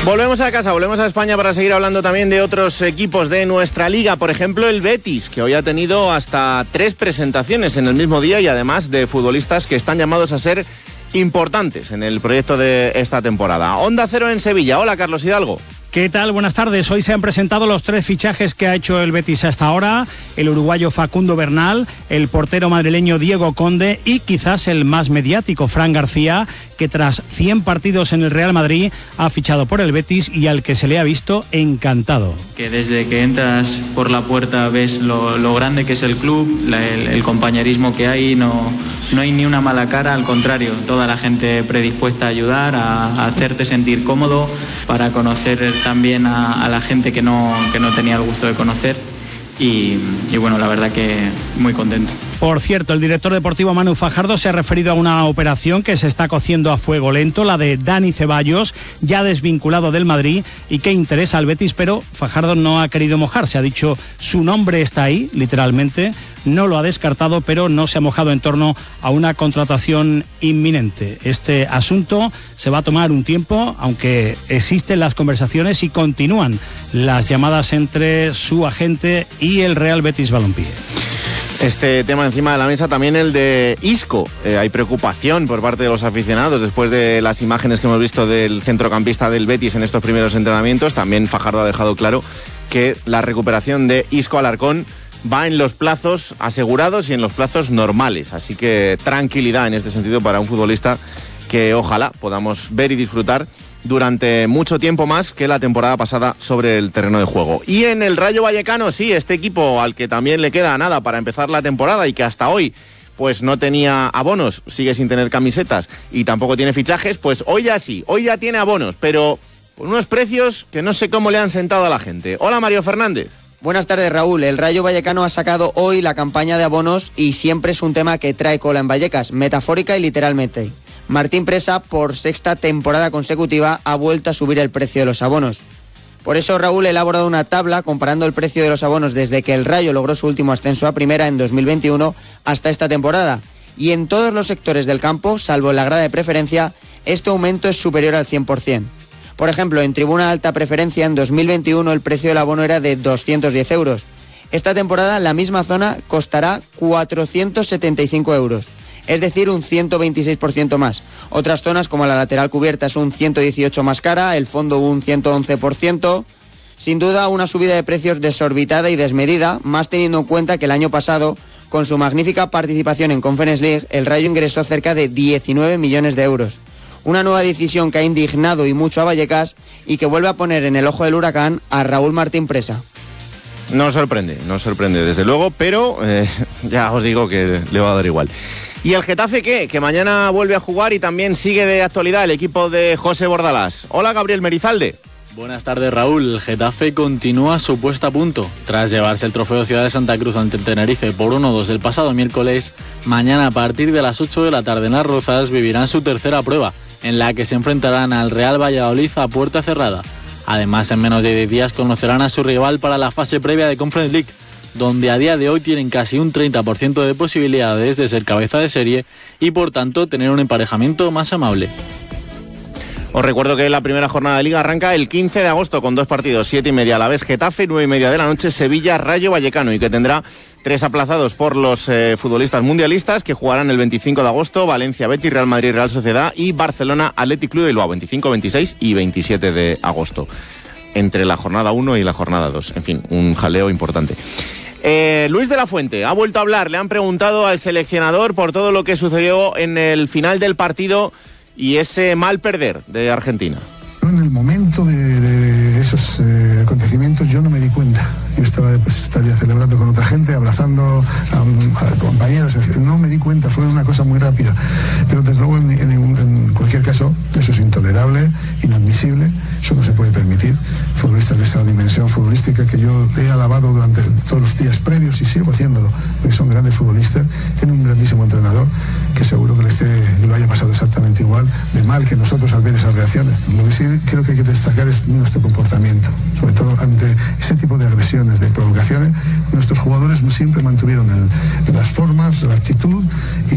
Volvemos a casa, volvemos a España para seguir hablando también de otros equipos de nuestra liga. Por ejemplo, el Betis, que hoy ha tenido hasta 3 presentaciones en el mismo día y además de futbolistas que están llamados a ser importantes en el proyecto de esta temporada. Onda Cero en Sevilla. Hola, Carlos Hidalgo. ¿Qué tal? Buenas tardes. Hoy se han presentado los 3 fichajes que ha hecho el Betis hasta ahora. El uruguayo Facundo Bernal, el portero madrileño Diego Conde y quizás el más mediático, Fran García, que tras 100 partidos en el Real Madrid ha fichado por el Betis y al que se le ha visto encantado. Que desde que entras por la puerta ves lo grande que es el club, el compañerismo que hay, no hay ni una mala cara, al contrario, toda la gente predispuesta a ayudar, a hacerte sentir cómodo, para conocer también a la gente que no tenía el gusto de conocer y bueno, la verdad que muy contento. Por cierto, el director deportivo Manu Fajardo se ha referido a una operación que se está cociendo a fuego lento, la de Dani Ceballos, ya desvinculado del Madrid y que interesa al Betis, pero Fajardo no ha querido mojarse. Ha dicho su nombre está ahí, literalmente, no lo ha descartado, pero no se ha mojado en torno a una contratación inminente. Este asunto se va a tomar un tiempo, aunque existen las conversaciones y continúan las llamadas entre su agente y el Real Betis Balompié. Este tema encima de la mesa, también el de Isco. Hay preocupación por parte de los aficionados después de las imágenes que hemos visto del centrocampista del Betis en estos primeros entrenamientos. También Fajardo ha dejado claro que la recuperación de Isco Alarcón va en los plazos asegurados y en los plazos normales. Así que tranquilidad en este sentido para un futbolista que ojalá podamos ver y disfrutar durante mucho tiempo más que la temporada pasada sobre el terreno de juego. Y en el Rayo Vallecano, sí, este equipo al que también le queda nada para empezar la temporada y que hasta hoy pues no tenía abonos, sigue sin tener camisetas y tampoco tiene fichajes, pues hoy ya sí, hoy ya tiene abonos, pero con unos precios que no sé cómo le han sentado a la gente. Hola, Mario Fernández. Buenas tardes, Raúl. El Rayo Vallecano ha sacado hoy la campaña de abonos y siempre es un tema que trae cola en Vallecas, metafórica y literalmente. Martín Presa, por 6ª temporada consecutiva, ha vuelto a subir el precio de los abonos. Por eso Raúl ha elaborado una tabla comparando el precio de los abonos desde que el Rayo logró su último ascenso a primera en 2021 hasta esta temporada. Y en todos los sectores del campo, salvo en la grada de preferencia, este aumento es superior al 100%. Por ejemplo, en tribuna alta preferencia en 2021 el precio del abono era de 210 euros. Esta temporada la misma zona costará 475 euros. Es decir, un 126% más. Otras zonas como la lateral cubierta es un 118% más cara, el fondo un 111%. Sin duda una subida de precios desorbitada y desmedida, más teniendo en cuenta que el año pasado, con su magnífica participación en Conference League, el Rayo ingresó cerca de 19 millones de euros. Una nueva decisión que ha indignado y mucho a Vallecas y que vuelve a poner en el ojo del huracán a Raúl Martín Presa. No sorprende desde luego, pero ya os digo que le va a dar igual. ¿Y el Getafe qué? Que mañana vuelve a jugar y también sigue de actualidad el equipo de José Bordalás. Hola, Gabriel Merizalde. Buenas tardes, Raúl. El Getafe continúa su puesta a punto. Tras llevarse el trofeo Ciudad de Santa Cruz ante el Tenerife por 1-2 el pasado miércoles, mañana a partir de las 8 de la tarde en Las Rozas vivirán su tercera prueba, en la que se enfrentarán al Real Valladolid a puerta cerrada. Además, en menos de 10 días conocerán a su rival para la fase previa de Conference League, donde a día de hoy tienen casi un 30% de posibilidades de ser cabeza de serie y por tanto tener un emparejamiento más amable. Os recuerdo que la primera jornada de Liga arranca el 15 de agosto con 2 partidos, 7:30 a la vez Getafe, 9:30 de la noche Sevilla Rayo Vallecano, y que tendrá 3 aplazados por los futbolistas mundialistas que jugarán el 25 de agosto, Valencia Betis, Real Madrid Real Sociedad y Barcelona Athletic Club de Bilbao, 25, 26 y 27 de agosto, entre la jornada 1 y la jornada 2. En fin, un jaleo importante. Luis de la Fuente ha vuelto a hablar, le han preguntado al seleccionador por todo lo que sucedió en el final del partido y ese mal perder de Argentina. En el momento de esos acontecimientos yo no me di cuenta. Yo estaría celebrando con otra gente, abrazando a compañeros, no me di cuenta, fue una cosa muy rápida. Pero desde luego en cualquier caso eso es intolerable, inadmisible, eso no se puede permitir. Futbolistas de esa dimensión futbolística que yo he alabado durante todos los días previos y sigo haciéndolo, porque son grandes futbolistas, tienen un grandísimo entrenador que seguro que lo haya pasado exactamente igual de mal que nosotros al ver esas reacciones. Lo que sí creo que hay que destacar es nuestro comportamiento, sobre todo ante ese tipo de agresiones, de provocaciones. Nuestros jugadores siempre mantuvieron las formas, la actitud.